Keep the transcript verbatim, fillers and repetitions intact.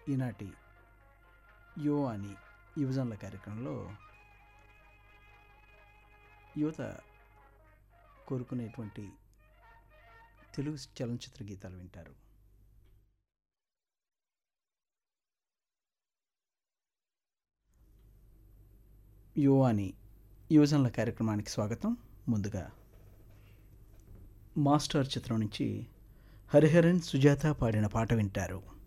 ఈనాటి యో అని యువజనుల కార్యక్రమంలో యువత కోరుకునేటువంటి తెలుగు చలనచిత్ర గీతాలు వింటారు. యో అని యువజనుల కార్యక్రమానికి స్వాగతం. ముందుగా మాస్టర్ చిత్రం నుంచి హరిహరన్ సుజాత పాడిన పాట వింటారు.